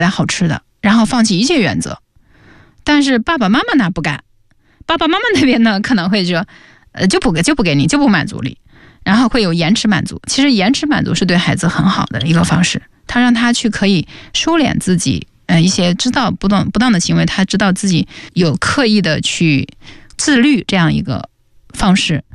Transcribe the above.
来好吃的，然后放弃一切原则。但是爸爸妈妈那不干，爸爸妈妈那边呢可能会说，就不给你，就不满足你，然后会有延迟满足。其实延迟满足是对孩子很好的一个方式，他让他去可以收敛自己一些知道不当的行为，他知道自己有刻意的去自律这样一个方式。